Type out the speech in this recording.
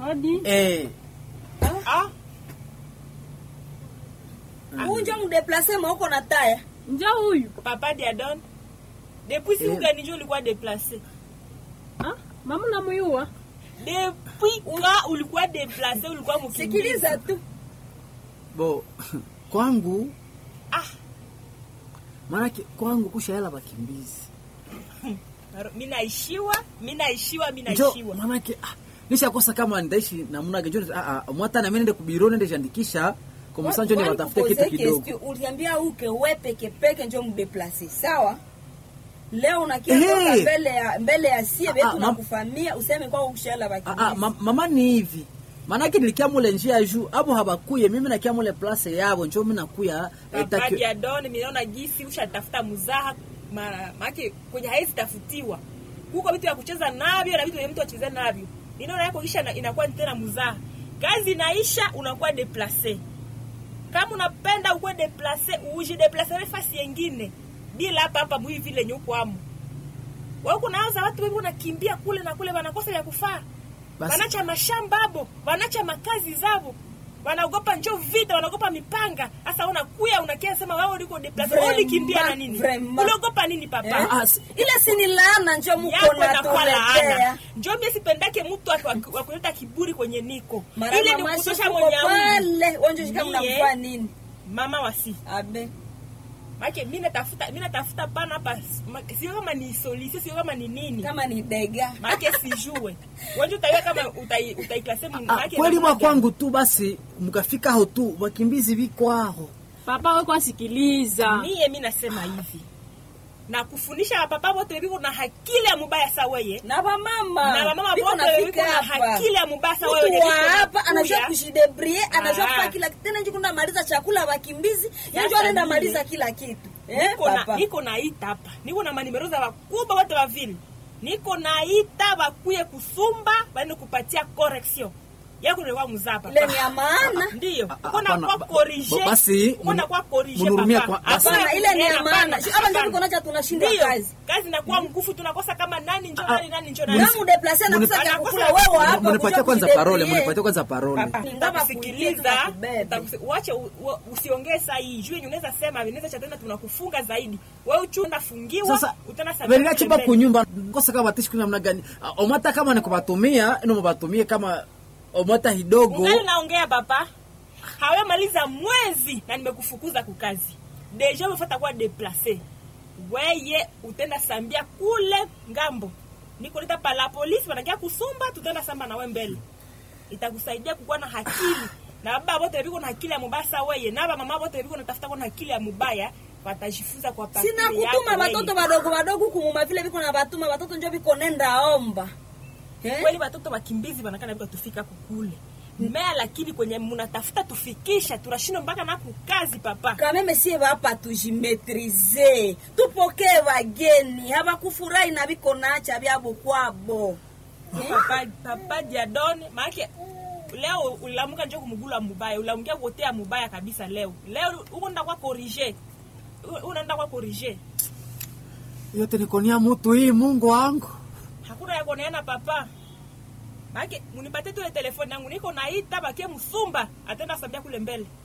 Hadi. Unja mdeplacer moko na taya. Njoo huyu. Papa Diadon. Depuis si ugani njoo ulikuwa déplacer. Mama namuyua. Depuis quand ulikuwa déplacer ulikuwa mkimbizi. Sikiliza tu. Bo kwangu maana kwangu kushaela bakimbizi. Mimi naishiwa. Maana nishakosa kama ndaishi namna gani mwata na mimi nende kubiro nende jandikisha kwa msanjo ni watafute kitu kidogo. Uliambia uke wewe peke njoo mdeplacer. Sawa? Leo unakia mbele ya sie wetu na kufamia useme kwa ushaela bakimbizi. Mama ni hivi. Manake nilikia mule njia juu abo habakuye mimi nakia mule place yabo njoo mimi nakuya Papa Diadon mimi naona gisi ushatafuta muzaha maana kwenye haizi tafutiwa. Huko vitu ya kucheza navyo na vitu vya mtu acheze navyo. Ninaona yako kisha inakuwa tena muzaha. Kazi inaisha unakuwa déplacer. Kama unapenda ukwe déplacer uje déplacer nafasi nyingine. Bila hapa mwi vile nyuko amu. Wao kunaanza watu wengi wanakimbia kule na kule wanakosa ya kufaa. Wanacha mashamba hapo, wanacha makazi zao. Wanaogopa njoo vita, wanaogopa mipanga. Sasa unakuya unakia sema wewe uliko déplacer, ulikimbia na nini? Unaogopa nini papa? Ile si ni laana njoo mko na toletea. Njoo mimi sipendake mtu akuleta kiburi kwenye niko. Ile ni kutosha mwenye pale, wanje kama unamfanya nini? Mama wasi. Abe. Maki mimi natafuta pana hapa. Sio kama ni solisi, sio kama ni nini. Kama ni dega. Maki sijue. Wewe utaiwa kama utaiklase maki. Kweli mwa kwangu tu basi mkafika ho tu wakimbizi biko aho. Papa wewe kwa sikiliza. Mimi nasema hivi. Na kufundisha papa wote biko na akili ya mubaya sawa wewe. Na mama wote biko na akili ya mubaya sawa wewe. Hapa anajua kujidebrier, anajua kufanya kila kitu. Tena njoo maliza chakula wakimbizi, njoo anaenda maliza kila kitu. Niko naita hapa. Niko na manimero za wakubwa wote wa vile. Niko naita bakuye kusumba, baende kupatia correction. Yako ni wa mzapa. Ile ni ya maana. Ndio. Kuna kwa corriger. Basi kuna kwa corriger papa. Hapana, ile ni ya maana. Hapa ndio tunacha tunashinda kazi. Kazi inakuwa nguvu tunakosa kama nani njoo nani njoo nani. Namu deplacer na kusaka kukula wewe hapa. Mnipatie kwanza parole, Nitakusikiliza. Uache usiongee saa hii. Juu unaweza sema unaweza cha tena tunakufunga zaidi. Wewe uchunda fungiwa utanasema. Wewe chipa kunyumba ngosa kama batishi kuna namna gani? Omata kama nikubatumia, mbatumie kama omata hidogo. Ungali naongea papa. Hawe maliza mwezi na nimekufukuza kukazi. Deja umefuata kwa déplacer. Wewe utenda sambia kule ngambo. Nikoleta pa la polisi wanakia kusumba tutenda samba na wewe mbele. Itakusaidia kukuwa na akili. Na baba wote biko na akili ya mubaya wewe. Na baba mama wote biko natafuta kwa na akili ya mubaya. Watajifunza kwa papa. Sina kutuma watoto wadogo kumuma vile biko na batuma watoto njoo biko nenda omba. Kweli watoto wakimbizi wanakana biko tufika kukule. Mea lakini kwenye mnatafuta tufikisha tunashinda mpaka na kukazi papa. Kama mimi sie hapa tujimetrize. Tupokee wageni, haba kufurahi na biko naacha byabo kwabo. Papa Diadon, maana leo ulamuka njoo kumgula mubaya, ulamukia kuotea mubaya kabisa leo. Leo uko nda kwa corriger. Unaenda kwa corriger. Yote nikonia mtu hii Mungu wangu. Hakuna ya kuoneana papa. Maana munipatie tu ile telefoni yangu niko naita bakie msumba atenda sabia kule mbele.